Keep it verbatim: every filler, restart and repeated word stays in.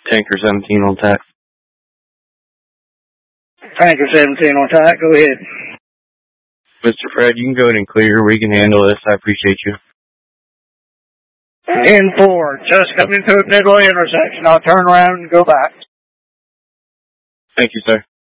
Tanker seventeen on tack. Tanker seventeen on tack, go ahead. Mister Fred, you can go ahead and clear. We can handle this. I appreciate you. ten four, just coming to a midway intersection. I'll turn around and go back. Thank you, sir.